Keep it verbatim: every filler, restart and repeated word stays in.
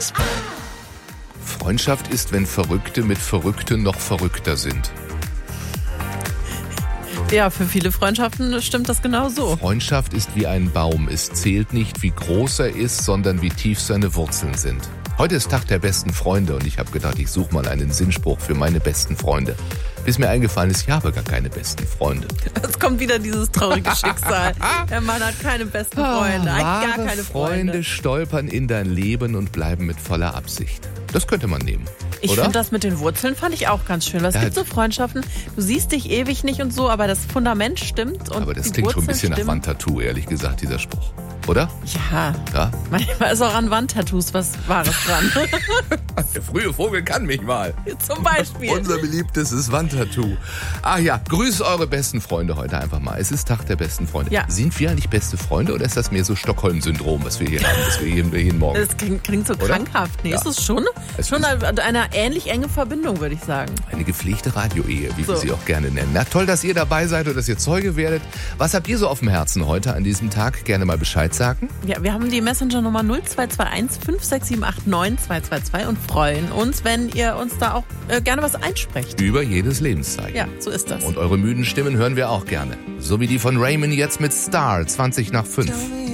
Freundschaft ist, wenn Verrückte mit Verrückten noch verrückter sind. Ja, für viele Freundschaften stimmt das genau so. Freundschaft ist wie ein Baum. Es zählt nicht, wie groß er ist, sondern wie tief seine Wurzeln sind. Heute ist Tag der besten Freunde und ich habe gedacht, ich suche mal einen Sinnspruch für meine besten Freunde. Bis mir eingefallen ist, ich habe gar keine besten Freunde. Es kommt wieder dieses traurige Schicksal. Der Mann hat keine besten Freunde, oh, eigentlich gar keine Freunde. Freunde. Stolpern in dein Leben und bleiben mit voller Absicht. Das könnte man nehmen. Ich finde das mit den Wurzeln fand ich auch ganz schön. Weil es Ja, gibt so Freundschaften, du siehst dich ewig nicht und so, aber das Fundament stimmt. Und aber das die klingt schon ein bisschen Wurzeln nach Wandtattoo, ehrlich gesagt, dieser Spruch. Oder? Ja. Ja. Manchmal ist auch an Wandtattoos was Wahres dran. Der frühe Vogel kann mich mal. Zum Beispiel. Unser beliebtestes Wandtattoo. Ach ja, grüßt eure besten Freunde heute einfach mal. Es ist Tag der besten Freunde. Ja. Sind wir eigentlich beste Freunde oder ist das mehr so Stockholm-Syndrom, was wir hier haben, das wir jeden, jeden Morgen? Das klingt, klingt so Oder? krankhaft. Nee, Ja. ist es schon? Es schon ist- eine, eine ähnlich enge Verbindung, würde ich sagen. Eine gepflegte Radio-Ehe, wie wir So. sie auch gerne nennen. Na toll, dass ihr dabei seid und dass ihr Zeuge werdet. Was habt ihr so auf dem Herzen heute an diesem Tag? Gerne mal Bescheid sagen. Ja, wir haben die Messenger-Nummer null zwei zwei eins fünf sechs sieben acht neun zwei zwei zwei und freuen uns, wenn ihr uns da auch äh, gerne was einsprecht. Über jedes Lebenszeichen. Ja, so ist das. Und eure müden Stimmen hören wir auch gerne. So wie die von Raymond jetzt mit Star, zwanzig nach fünf.